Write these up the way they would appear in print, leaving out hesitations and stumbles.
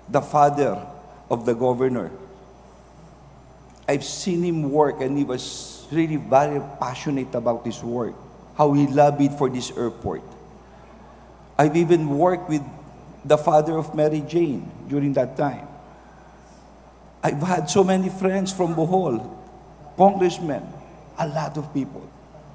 the father of the governor. I've seen him work, and he was really very passionate about his work, how he lobbied for this airport. I've even worked with the father of Mary Jane during that time. I've had so many friends from Bohol, congressmen, a lot of people.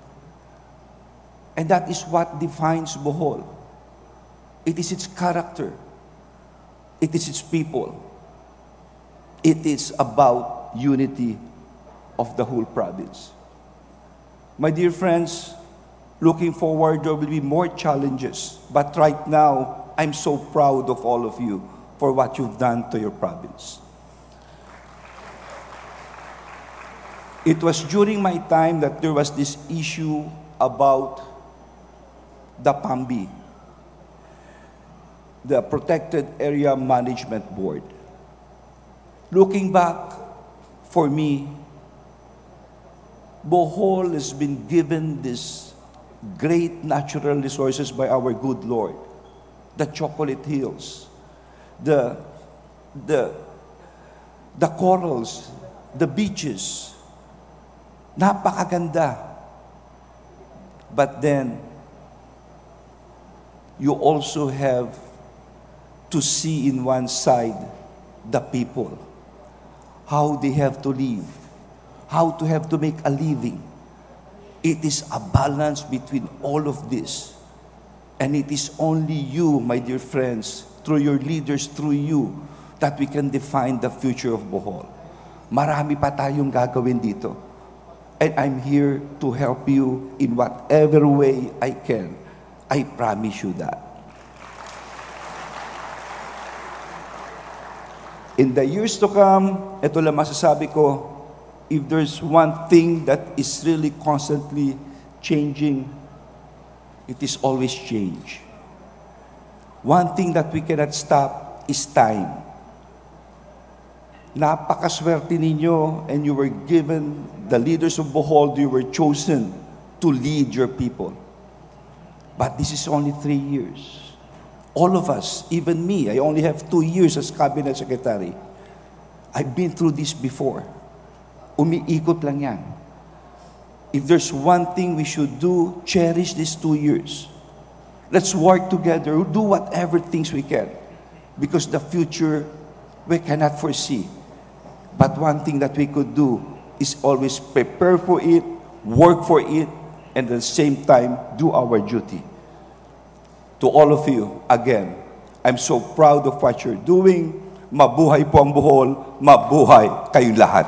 And that is what defines Bohol. It is its character. It is its people. It is about unity of the whole province. My dear friends, looking forward, there will be more challenges. But right now, I'm so proud of all of you for what you've done to your province. It was during my time that there was this issue about the PAMBI, the Protected Area Management Board. Looking back, for me, Bohol has been given this great natural resources by our good Lord. The chocolate hills, the corals, the beaches. Napakaganda. But then, you also have to see in one side the people, how they have to live, how to have to make a living. It is a balance between all of this. And it is only you, my dear friends, through your leaders, through you, that we can define the future of Bohol. Marami pa tayong gagawin dito. And I'm here to help you in whatever way I can. I promise you that. In the years to come, ito lang masasabi ko, if there's one thing that is really constantly changing, it is always change. One thing that we cannot stop is time. Napakaswerte ninyo, and you were given, the leaders of Bohol, you were chosen to lead your people. But this is only 3 years. All of us, even me, I only have 2 years as cabinet secretary. I've been through this before. Umiikot lang yan. If there's one thing we should do, cherish these 2 years. Let's work together, do whatever things we can. Because the future, we cannot foresee. But one thing that we could do is always prepare for it, work for it, and at the same time, do our duty. To all of you, again, I'm so proud of what you're doing. Mabuhay po ang Bohol, mabuhay kayong lahat.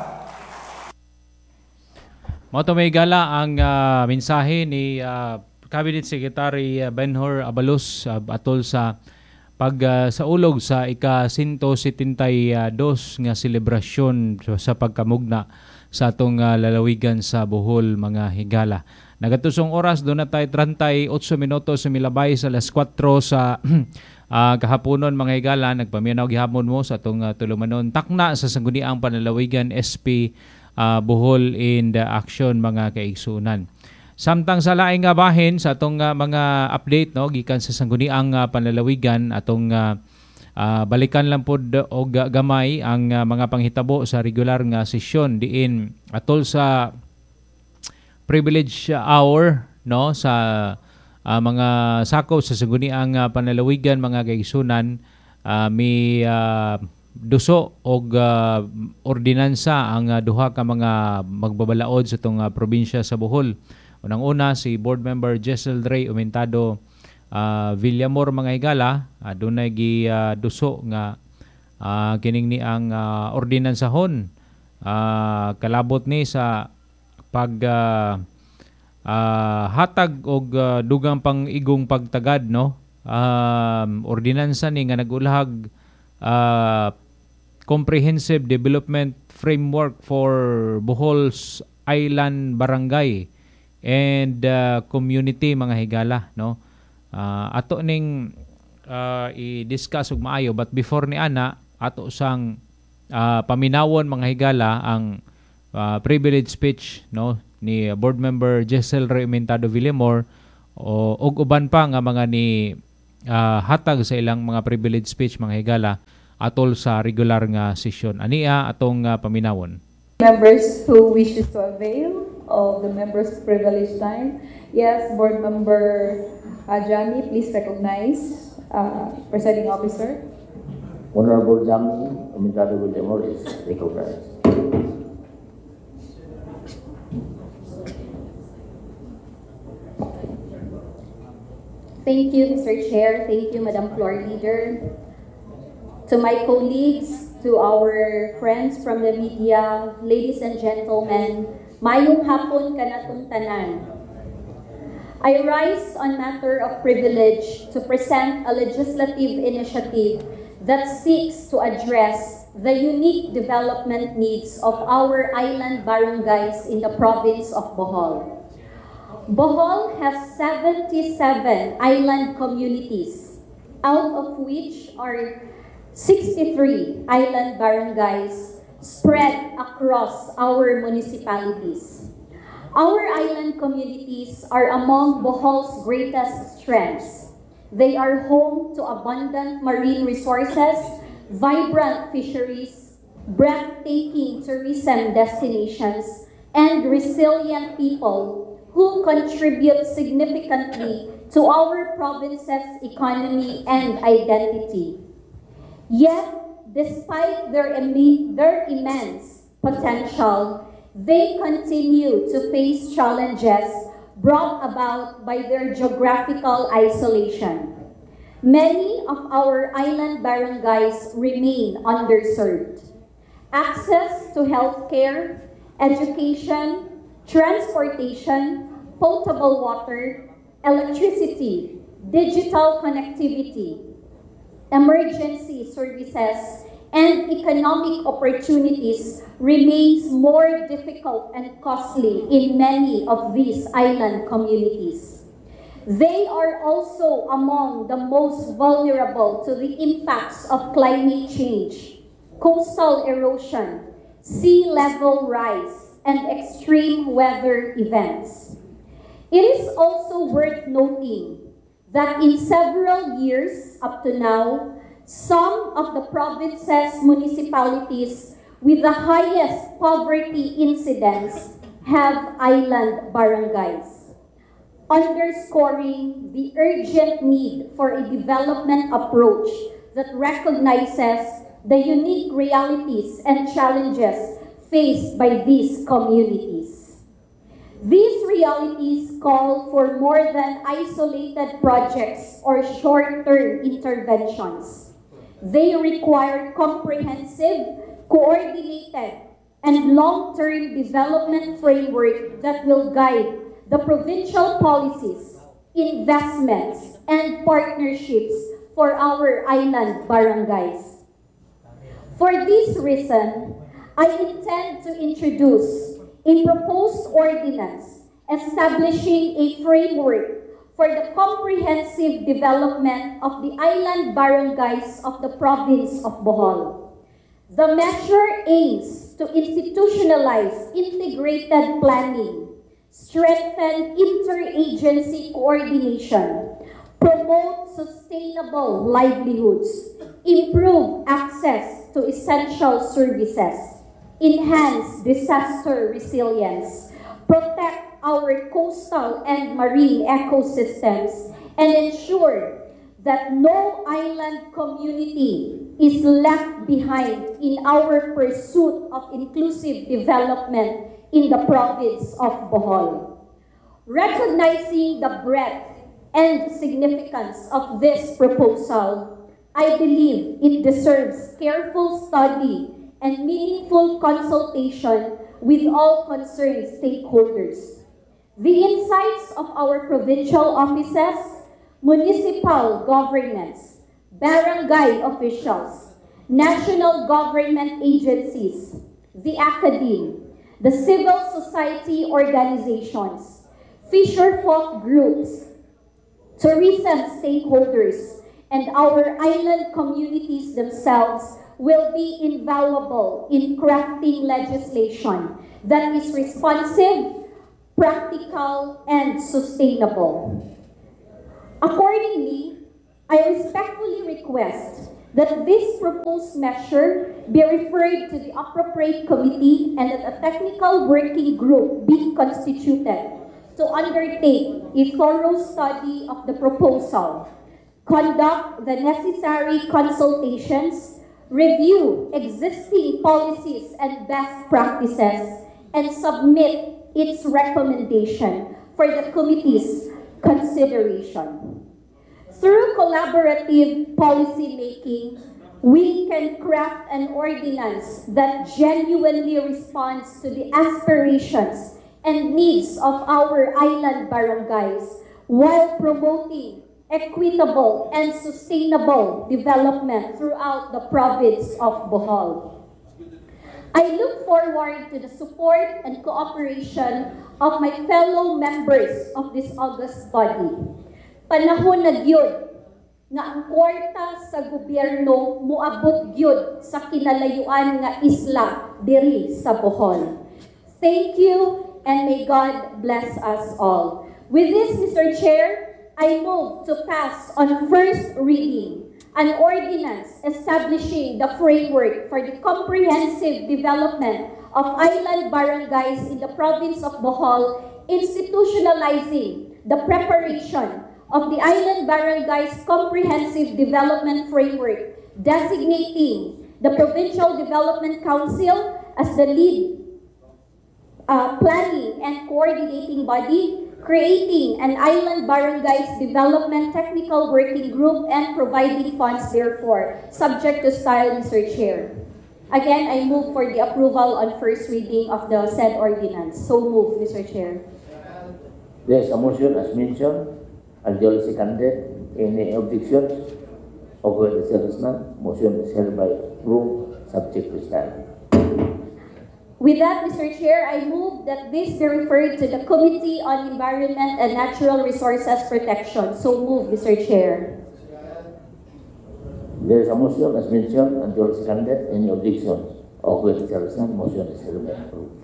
Moto may gala ang mensahe ni Cabinet Secretary Benhur Abalos atol sa pagsaulog sa ika-172 nga selebrasyon sa pagkamugna sa atong lalawigan sa Bohol, mga higala. Nagatusong oras, doon na tayo 38 minutos sa milabay sa alas 4 sa kahaponon, mga higala. Nagpaminaw gihapon mo sa atong tulumanon takna sa sangguniang panlalawigan SP Bohol in the action, mga kaigsunan. Samtang sa laing nga bahin sa atong mga update, no, gikan sa sangguniang panlalawigan, atong balikan lang pod og gamay ang mga panghitabo sa regular nga sesyon diin atol sa privilege hour, no, sa mga sakop sa sangguniang panlalawigan, mga kaigsunan. May duso og ordinansa ang duha ka mga magbabalaod sa itong probinsya sa Bohol. Unang-una, si Board Member Jessel Ray Aumentado Villamor, mga higala, dunay duso nga kining ni ang ordinansahon kalabot ni sa pag hatag og dugang pang igong pagtagad, no. Ordinansa ni nga nag-ulahag Comprehensive Development Framework for Bohol's Island Barangay and Community, mga higala, no. Ato ning i-discuss og maayo, but before ni ana ato sang paminawon, mga higala, ang privilege speech, no, ni Board Member Jessel Ray Aumentado Villamor og uban pa nga mga ni hatag sa ilang mga privilege speech, mga higala. atol sa regular nga sesyon. Ania atong paminawon. Members who wishes to avail of the members' privilege time. Yes, Board Member Jami, please recognize Presiding Officer. Honorable Jami Amintado Williamor is recognized. Thank you, Mr. Chair. Thank you, Madam Floor Leader. To my colleagues, to our friends from the media, ladies and gentlemen, mayong hapon kanatong tanan. I rise on matter of privilege to present a legislative initiative that seeks to address the unique development needs of our island barangays in the province of Bohol. Bohol has 77 island communities, out of which are 63 island barangays spread across our municipalities. Our island communities are among Bohol's greatest strengths. They are home to abundant marine resources, vibrant fisheries, breathtaking tourism destinations, and resilient people who contribute significantly to our province's economy and identity. Yet, despite their immense potential, they continue to face challenges brought about by their geographical isolation. Many of our island barangays remain underserved. Access to healthcare, education, transportation, potable water, electricity, digital connectivity, emergency services, and economic opportunities remains more difficult and costly in many of these island communities. They are also among the most vulnerable to the impacts of climate change, coastal erosion, sea level rise, and extreme weather events. It is also worth noting that in several years up to now, some of the province's municipalities with the highest poverty incidence have island barangays, underscoring the urgent need for a development approach that recognizes the unique realities and challenges faced by these communities. These realities call for more than isolated projects or short-term interventions. They require comprehensive, coordinated, and long-term development framework that will guide the provincial policies, investments, and partnerships for our island barangays. For this reason, I intend to introduce a proposed ordinance establishing a framework for the comprehensive development of the island barangays of the province of Bohol. The measure aims to institutionalize integrated planning, strengthen interagency coordination, promote sustainable livelihoods, improve access to essential services, enhance disaster resilience, protect our coastal and marine ecosystems, and ensure that no island community is left behind in our pursuit of inclusive development in the province of Bohol. Recognizing the breadth and significance of this proposal, I believe it deserves careful study and meaningful consultation with all concerned stakeholders. The insights of our provincial offices, municipal governments, barangay officials, national government agencies, the academe, the civil society organizations, fisherfolk groups, tourism stakeholders, and our island communities themselves will be invaluable in crafting legislation that is responsive, practical, and sustainable. Accordingly, I respectfully request that this proposed measure be referred to the appropriate committee and that a technical working group be constituted to undertake a thorough study of the proposal, conduct the necessary consultations, review existing policies and best practices, and submit its recommendation for the committee's consideration. Through collaborative policy making, we can craft an ordinance that genuinely responds to the aspirations and needs of our island barangays while promoting equitable and sustainable development throughout the province of Bohol. I look forward to the support and cooperation of my fellow members of this august body. Panahon na gyud nga ang kwarta sa gobyerno moabot gyud sa kinalayuan nga isla diri sa Bohol. Thank you and may God bless us all. With this, Mr. Chair, I move to pass on first reading an ordinance establishing the framework for the comprehensive development of island barangays in the province of Bohol, institutionalizing the preparation of the Island Barangays Comprehensive Development Framework, designating the Provincial Development Council as the lead planning and coordinating body, creating an Island Barangays Development Technical Working Group, and providing funds therefore, subject to style, Mr. Chair. Again, I move for the approval on first reading of the said ordinance. So move, Mr. Chair. There is a motion as mentioned, and duly seconded. Any objections? Over the salesman, motion is hereby approved, subject to style. With that, Mr. Chair, I move that this be referred to the Committee on Environment and Natural Resources Protection. So move, Mr. Chair. There is a motion as mentioned and duly seconded. Any objections? Over the salesman, motion is hereby approved.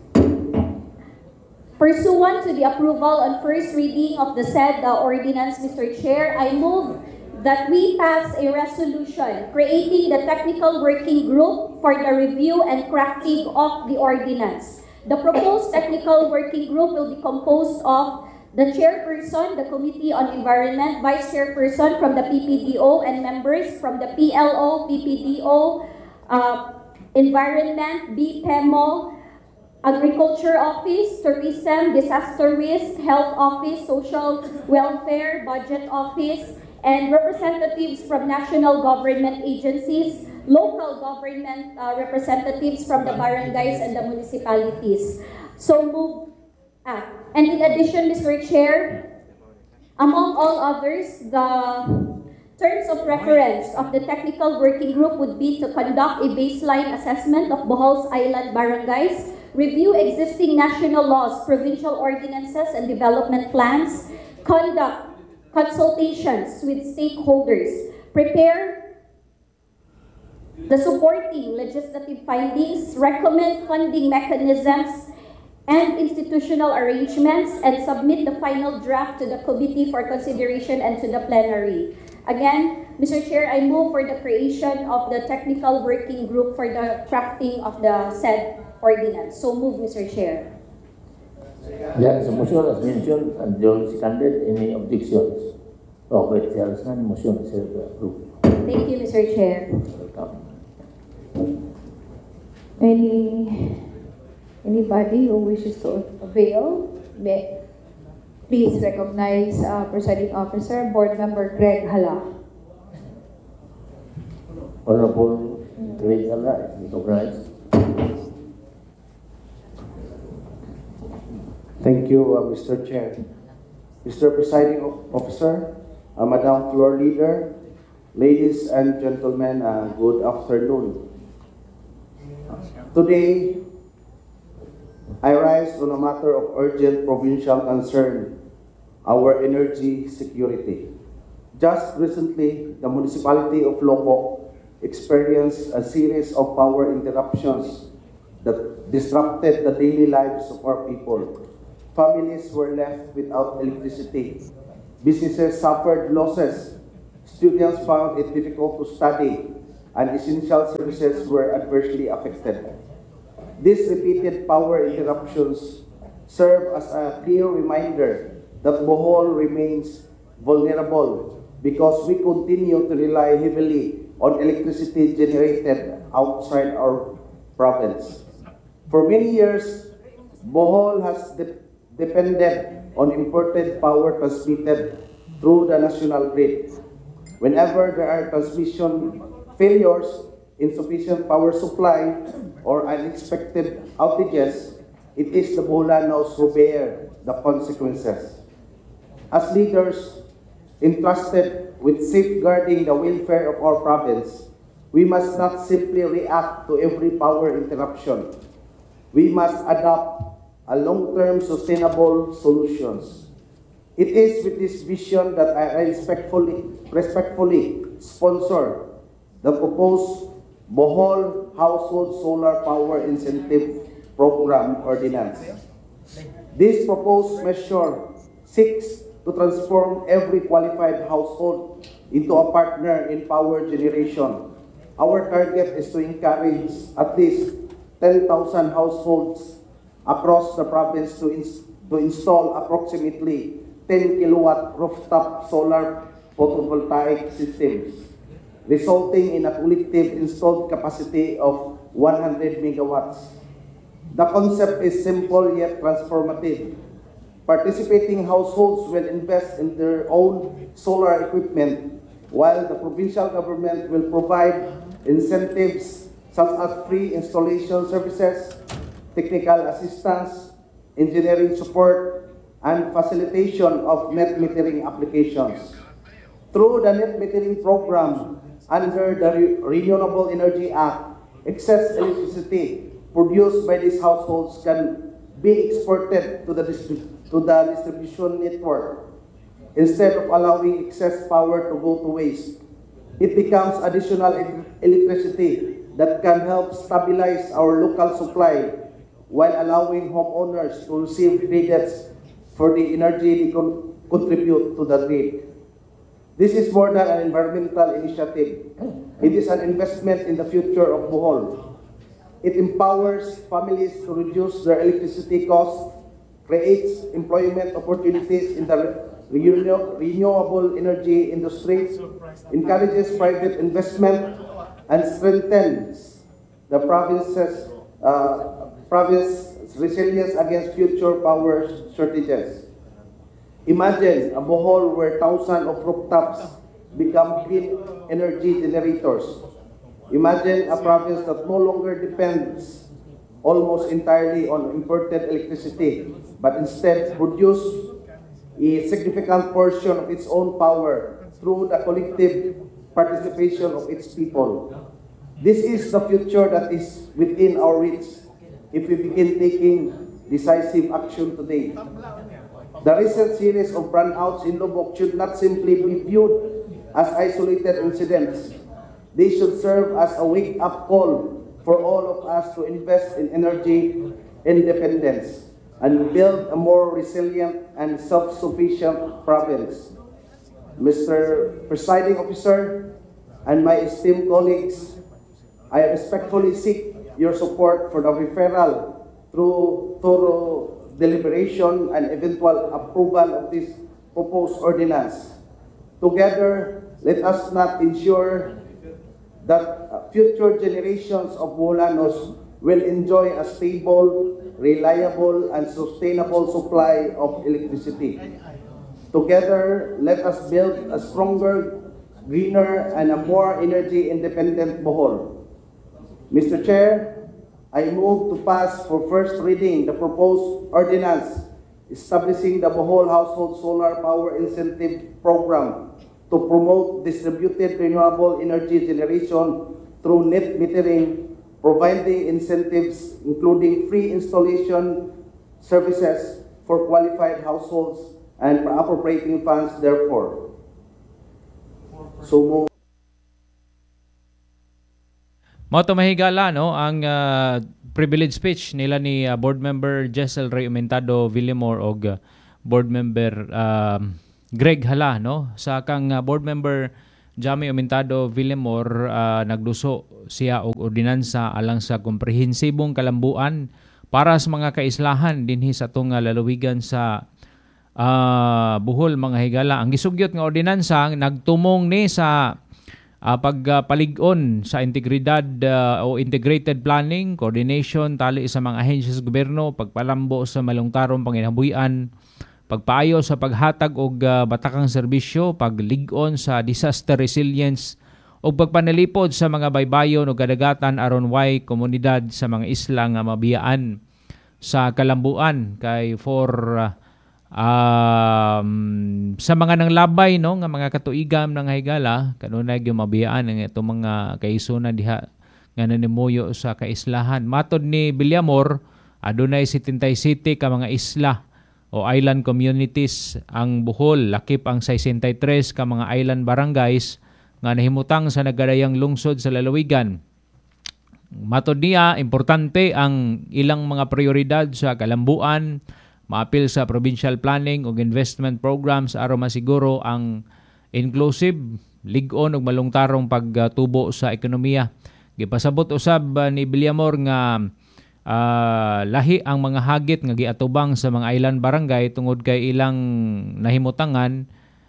Pursuant to the approval on first reading of the said ordinance, Mr. Chair, I move that we pass a resolution creating the technical working group for the review and crafting of the ordinance. The proposed technical working group will be composed of the chairperson, the Committee on Environment, vice chairperson from the PPDO, and members from the PLO, PPDO, Environment, BPEMO, Agriculture Office, Tourism, Disaster Risk, Health Office, Social Welfare, Budget Office, and representatives from national government agencies, local government representatives from the barangays and the municipalities. So move. And in addition, Mr. Chair, among all others, the terms of reference of the technical working group would be to conduct a baseline assessment of Bohol's island barangays, review existing national laws, provincial ordinances, and development plans, conduct consultations with stakeholders, prepare the supporting legislative findings, recommend funding mechanisms and institutional arrangements, and submit the final draft to the committee for consideration and to the plenary. Again, Mr. Chair, I move for the creation of the technical working group for the crafting of the said ordinance. So move, Mr. Chair. There is a motion as mentioned and duly seconded. Any objections? Over the salesman, motion is hereby approved. Thank you, Mr. Chair. Welcome. Anybody who wishes to avail, please recognize Presiding Officer, Board Member Greg Hala. Honorable Greg Hala is recognized. Thank you, Mr. Chair. Mr. Presiding Officer, Madam Floor Leader, ladies and gentlemen, good afternoon. Today, I rise on a matter of urgent provincial concern, our energy security. Just recently, the municipality of Loco experienced a series of power interruptions that disrupted the daily lives of our people. Families were left without electricity. Businesses suffered losses. Students found it difficult to study. and essential services were adversely affected. These repeated power interruptions serve as a clear reminder that Bohol remains vulnerable because we continue to rely heavily on electricity generated outside our province. For many years, Bohol has depended on imported power transmitted through the national grid. Whenever there are transmission failures, insufficient power supply, or unexpected outages, it is the Boholanos who bear the consequences. As leaders entrusted with safeguarding the welfare of our province, we must not simply react to every power interruption. We must adopt a long-term sustainable solutions. It is with this vision that I respectfully sponsor the proposed Bohol Household Solar Power Incentive Program Ordinance. This proposed measure seeks to transform every qualified household into a partner in power generation. Our target is to encourage at least 10,000 households across the province to install approximately 10 kilowatt rooftop solar photovoltaic systems, resulting in a collective installed capacity of 100 megawatts. The concept is simple yet transformative. Participating households will invest in their own solar equipment, while the provincial government will provide incentives such as free installation services, technical assistance, engineering support, and facilitation of net metering applications. Through the net metering program under the Renewable Energy Act, excess electricity produced by these households can be exported to the distribution network instead of allowing excess power to go to waste. It becomes additional electricity that can help stabilize our local supply while allowing homeowners to receive credits for the energy they contribute to the grid. This is more than an environmental initiative. It is an investment in the future of Bohol. It empowers families to reduce their electricity costs, creates employment opportunities in the renewable energy industry, encourages private investment, and strengthens the province's resilience against future power shortages. Imagine a Bohol where thousands of rooftops become clean energy generators. Imagine a province that no longer depends almost entirely on imported electricity, but instead produce a significant portion of its own power through the collective participation of its people. This is the future that is within our reach if we begin taking decisive action today. The recent series of brownouts in Lubbock should not simply be viewed as isolated incidents. They should serve as a wake-up call for all of us to invest in energy independence and build a more resilient and self-sufficient province. Mr. Presiding Officer and my esteemed colleagues, I respectfully seek your support for the referral through thorough deliberation and eventual approval of this proposed ordinance. Together, let us not ensure that future generations of Boholanos will enjoy a stable, reliable, and sustainable supply of electricity. Together, let us build a stronger, greener, and a more energy-independent Bohol. Mr. Chair, I move to pass for first reading the proposed ordinance establishing the Bohol Household Solar Power Incentive Program to promote distributed renewable energy generation through net metering, providing incentives including free installation services for qualified households and appropriating funds therefore. So move. Moto mahigala no ang privilege speech nila ni board member Jessel Ray Aumentado Villamor og board member Greg Hala no sa kang board member Jami Aumentado Villamor, nagduso siya og ordinansa alang sa komprehensibong kalambuan para sa mga kaislahan dinhi sa atong lalawigan sa Bohol, mga higala. Ang gisugyot nga ordinansa nagtumong ni sa pagpalig-on sa integridad o integrated planning, coordination tali sa mga ahensya sa gobyerno, pagpalambo sa malungtarong panginabuhian, pagpaayo sa paghatag og batakang serbisyo, paglig-on sa disaster resilience o pagpanalipod sa mga baybayon o kadagatan aron way komunidad sa mga isla nga mabiyaan sa kalambuan kay for sa mga nanglabay no nga mga katuigam ng higala kanunay gyud mabiyaan ang itong mga kaisuna diha nga nanimuyo sa kaislahan. Matod ni Villamor, adunay 77 ka mga isla o island communities ang Bohol, lakip ang 63 ka mga island barangays nga nahimutang sa nagadayang lungsod sa lalawigan. Matod niya, importante ang ilang mga prioridad sa kalambuan, maapil sa provincial planning ug investment programs aron masiguro ang inclusive, lig-on ug malungtarong pagtubo sa ekonomiya. Gipasabot usab ni Villamor nga lahi ang mga hagit nga giatubang sa mga island barangay tungod kay ilang nahimutangan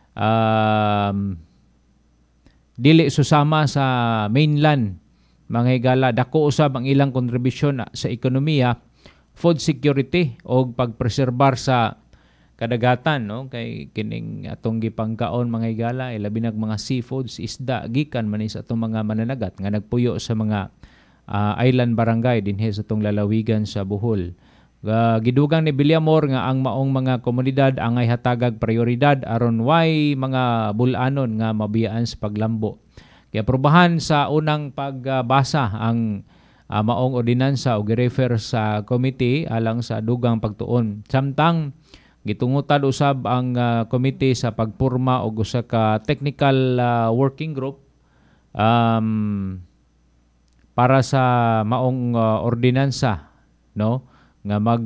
dili susama sa mainland, mga higala. Dako usab ang ilang kontribusyon sa ekonomiya, food security o pagpreserbar sa kadagatan no kay kining atong gipangkaon, mga higala, labi nag mga seafoods, isda gikan man sa atong mga mananagat nga nagpuyo sa mga island barangay dinhi sa tong lalawigan sa Bohol. Gidugang ni Villamor nga ang maong mga komunidad angay hatagag prioridad aron way mga bulanon nga mabiyaan sa paglambo. Kaya aprobahan sa unang pagbasa ang maong ordinansa o gi-refer sa committee alang sa dugang pagtuon. Samtang gitungutan usab ang committee sa pagporma og usa ka technical working group para sa maong ordinansa no nga mag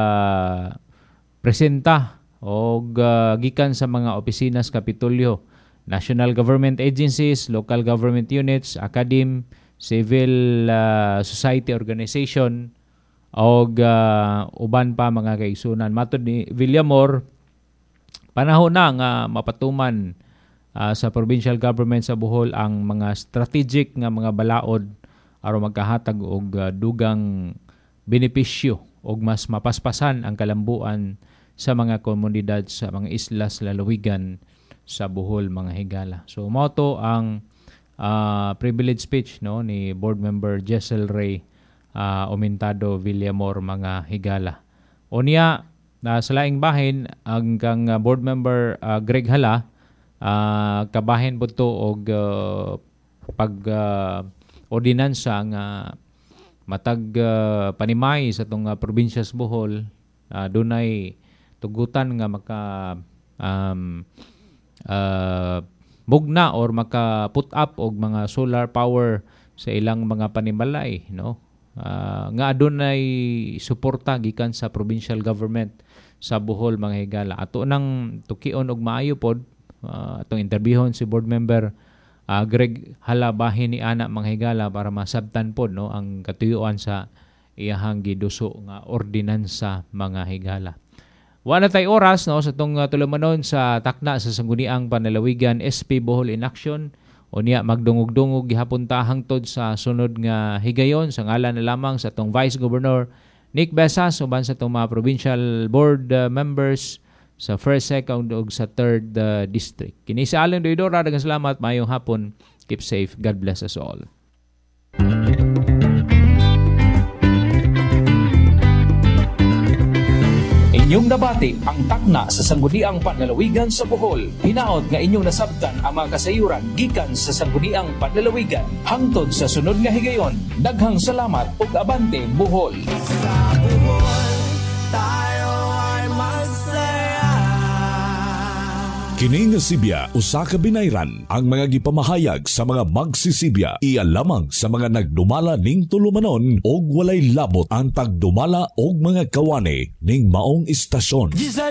presenta og gikan sa mga opisina sa Kapitolyo, national government agencies, local government units, academe, civil society organization og uban pa mga kaigsunan. Matod ni Villamor, panahon na nga mapatuman sa provincial government sa Bohol ang mga strategic nga mga balaod aron magkahatag og dugang benepisyo og mas mapaspasan ang kalambuan sa mga komunidad sa mga isla sa lalawigan sa Bohol, mga higala. So mao to ang privilege speech no ni Board Member Jessel Ray Aumentado Villamor, mga higala. Unya sa laing bahin ang kang Board Member Greg Hala kabahin po to og pag ordinansa nga matag panimay sa itong probinsya sa Bohol. Dunay tugutan nga maka mugna or maka put up og mga solar power sa ilang mga panimalay no nga adunay suporta gikan sa provincial government sa Bohol, mga higala. Ato nang tukion og maayo pod atong interbiehon si Board Member Greg Hala bahin ni ana, mga higala, para masabtan pod no ang katuyuan sa iyahang giduso nga ordinansa, mga higala. Wala tay oras no sa tong tulumanon sa takna sa sangguniang panalawigan SP Bohol in Action. Unya magdungog-dungog gihapon ta hangtod sa sunod nga higayon sa ngalan na lamang sa tong Vice Governor Nick Besas uban sa tong mga provincial board members sa 1st, 2nd ug sa 3rd district. Kini sa Allen Doidora, daghang salamat, mayong hapon. Keep safe. God bless us all. Inyong nabati ang takna sa sangguniang panlalawigan sa Bohol. Hinaot nga inyong nasabtan ang mga kasayuran gikan sa sangguniang panlalawigan. Hangtod sa sunod nga higayon, daghang salamat ug abante Bohol. Sa Bohol, tayo ay masaya. Kini nga Sibya usa ka binayran ang mga gipamahayag sa mga magsisibya iya lamang sa mga nagdumala ning tulumanon og walay labot ang pagdumala og mga kawani ning maong istasyon.